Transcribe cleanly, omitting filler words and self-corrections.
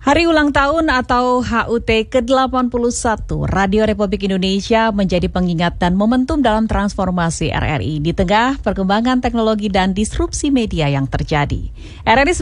Hari ulang tahun atau HUT ke-81 Radio Republik Indonesia menjadi pengingat dan momentum dalam transformasi RRI di tengah perkembangan teknologi dan disrupsi media yang terjadi. RRI